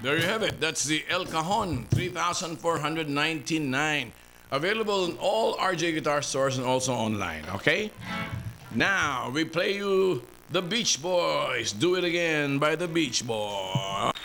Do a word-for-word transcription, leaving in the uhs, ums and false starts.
There you have it. That's the El Cajon three thousand four hundred ninety-nine. Available in all R J Guitar stores and also online, okay? Now, we play you The Beach Boys. Do It Again by The Beach Boys.